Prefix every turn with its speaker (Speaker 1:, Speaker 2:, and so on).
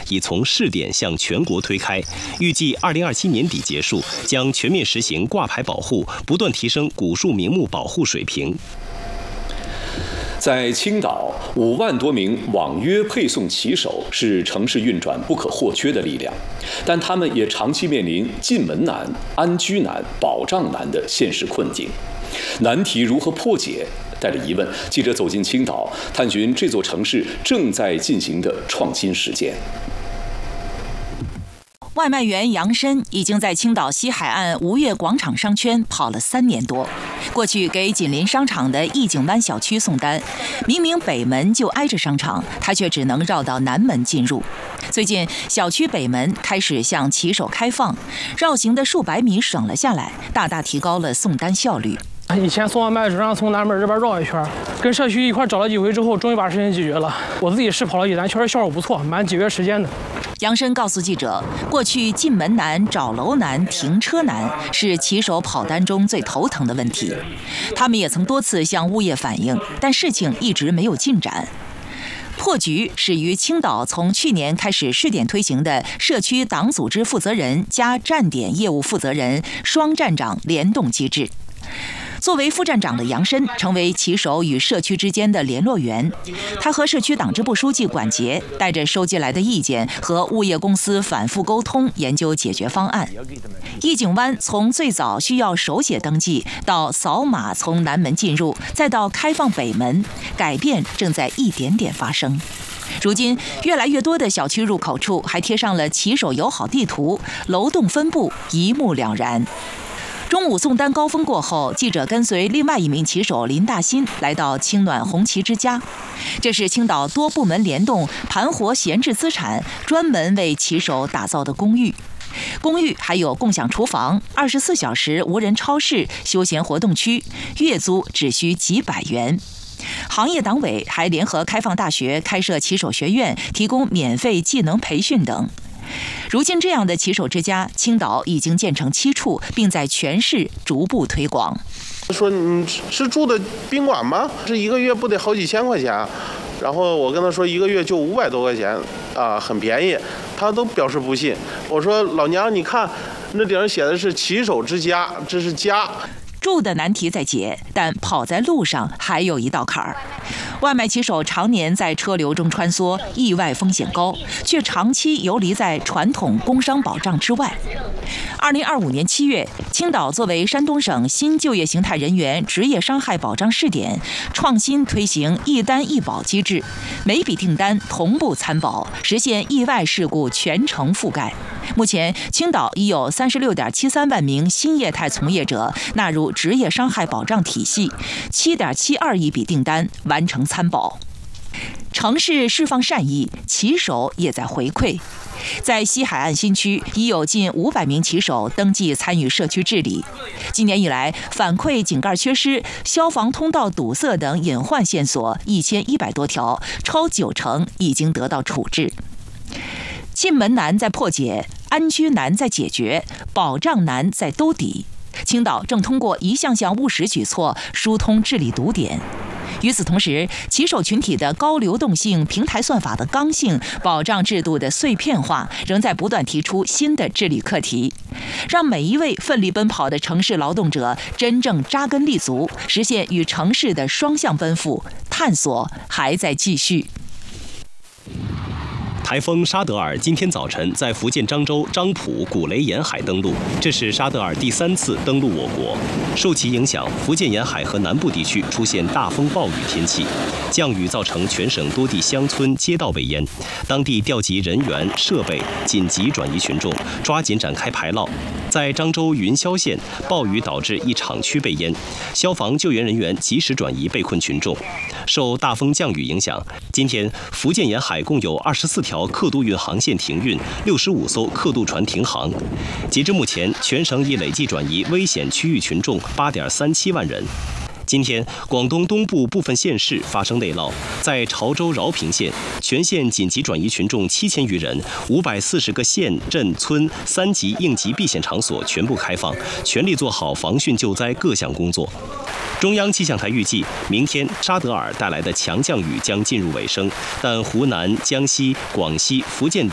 Speaker 1: 已从试点向全国推开，预计2027年底结束，将全面实行挂牌保护，不断提升古树名木保护水平。
Speaker 2: 在青岛，5万多名网约配送骑手是城市运转不可或缺的力量，但他们也长期面临进门难、安居难、保障难的现实困境。难题如何破解？带着疑问，记者走进青岛，探寻这座城市正在进行的创新实践。
Speaker 3: 外卖员杨申已经在青岛西海岸吴越广场商圈跑了3年多。过去给紧邻商场的义景湾小区送单，明明北门就挨着商场，他却只能绕到南门进入。最近，小区北门开始向骑手开放，绕行的数百米省了下来，大大提高了送单效率。
Speaker 4: 以前送外卖只让从南门这边绕一圈，跟社区一块找了几回之后，终于把事情解决了。我自己试跑了一单，确实效果不错，蛮节约时间的。
Speaker 3: 杨申告诉记者，过去进门难、找楼难、停车难是骑手跑单中最头疼的问题。他们也曾多次向物业反映，但事情一直没有进展。破局始于青岛从去年开始试点推行的社区党组织负责人加站点业务负责人双站长联动机制。作为副站长的杨申成为骑手与社区之间的联络员，他和社区党支部书记管杰带着收集来的意见和物业公司反复沟通，研究解决方案。义景湾从最早需要手写登记，到扫码从南门进入，再到开放北门，改变正在一点点发生。如今，越来越多的小区入口处还贴上了骑手友好地图，楼栋分布一目了然。中午送单高峰过后，记者跟随另外一名骑手林大新来到青暖红旗之家。这是青岛多部门联动盘活闲置资产，专门为骑手打造的公寓。公寓还有共享厨房、24小时无人超市、休闲活动区，月租只需几百元。行业党委还联合开放大学开设骑手学院，提供免费技能培训等。如今，这样的骑手之家，青岛已经建成7处，并在全市逐步推广。
Speaker 5: 说你是住的宾馆吗？这一个月不得好几千块钱？然后我跟他说一个月就500多块钱啊，很便宜。他都表示不信。我说老娘，你看那顶上写的是骑手之家，这是家。
Speaker 3: 住的难题在解，但跑在路上还有一道坎儿。外卖骑手常年在车流中穿梭，意外风险高，却长期游离在传统工伤保障之外。2025年7月，青岛作为山东省新就业形态人员职业伤害保障试点，创新推行一单一保机制，每笔订单同步参保，实现意外事故全程覆盖。目前，青岛已有36.73万名新业态从业者纳入职业伤害保障体系，7.72亿笔订单完成参保。城市释放善意，骑手也在回馈。在西海岸新区，已有近500名骑手登记参与社区治理。今年以来，反馈井盖缺失、消防通道堵塞等隐患线索1100多条，超90%已经得到处置。进门难在破解，安居难在解决，保障难在兜底。青岛正通过一项项务实举措疏通治理堵点。与此同时，骑手群体的高流动性、平台算法的刚性、保障制度的碎片化，仍在不断提出新的治理课题，让每一位奋力奔跑的城市劳动者真正扎根立足，实现与城市的双向奔赴，探索还在继续。
Speaker 1: 台风沙德尔今天早晨在福建漳州漳浦古雷沿海登陆，这是沙德尔第3次登陆我国。受其影响，福建沿海和南部地区出现大风暴雨天气，降雨造成全省多地乡村街道被淹，当地调集人员设备，紧急转移群众，抓紧展开排涝。在漳州云霄县，暴雨导致一厂区被淹，消防救援人员及时转移被困群众。受大风降雨影响，今天福建沿海共有24条客渡运航线停运，65艘客渡船停航。截至目前，全省已累计转移危险区域群众8.37万人。今天，广东东部部分县市发生内涝，在潮州饶平县，全县紧急转移群众7000余人，540个县镇村3级应急避险场所全部开放，全力做好防汛救灾各项工作。中央气象台预计，明天沙德尔带来的强降雨将进入尾声，但湖南、江西、广西、福建等